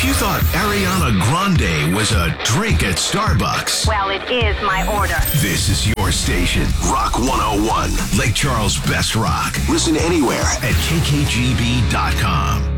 If you thought Ariana Grande was a drink at Starbucks, well, it is my order. This is your station, Rock 101, Lake Charles Best Rock. Listen anywhere at kkgb.com.